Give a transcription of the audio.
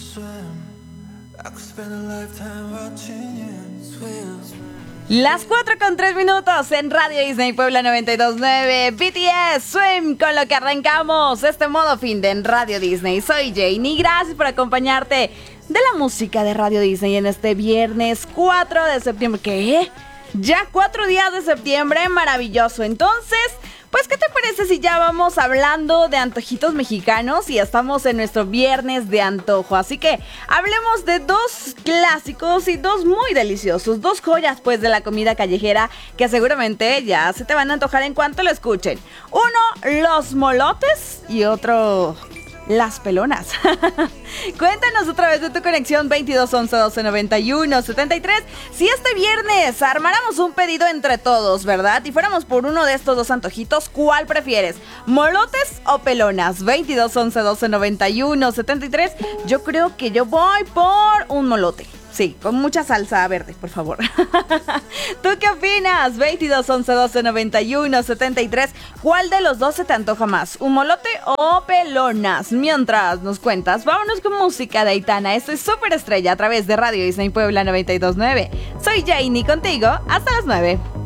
Las 4:03 en Radio Disney Puebla 92.9, BTS Swim, con lo que arrancamos este modo fin de en Radio Disney. Soy Janie, gracias por acompañarte de la música de Radio Disney en este viernes 4 de septiembre. ¿Qué? Ya 4 días de septiembre, maravilloso. Entonces, pues, ¿qué te parece si ya vamos hablando de antojitos mexicanos y estamos en nuestro viernes de antojo? Así que hablemos de dos clásicos y dos muy deliciosos, dos joyas pues de la comida callejera que seguramente ya se te van a antojar en cuanto lo escuchen. Uno, los molotes, y otro, las pelonas. Cuéntanos otra vez de tu conexión 22 11 12 91 73. Si este viernes armáramos un pedido entre todos, ¿verdad? Y fuéramos por uno de estos dos antojitos, ¿cuál prefieres? ¿Molotes o pelonas? 22 11 12 91 73. Yo creo que yo voy por un molote. Sí, con mucha salsa verde, por favor. ¿Tú qué opinas? 22 11 12 91 73. ¿Cuál de los dos se te antoja más? ¿Un molote o pelonas? Mientras nos cuentas, vámonos con música de Aitana. Esto es Súper Estrella a través de Radio Disney Puebla 92.9. Soy Janie contigo hasta las 9.